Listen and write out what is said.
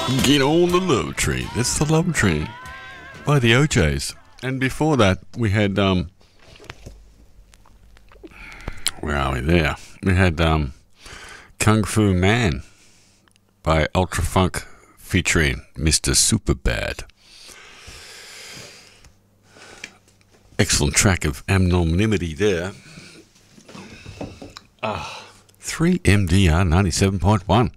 Get on the love train. That's the love train by the OJs. And before that, we had where are we there? We had Kung Fu Man by Ultra Funk featuring Mr. Superbad. Excellent track of anonymity there. 3MDR 97.1.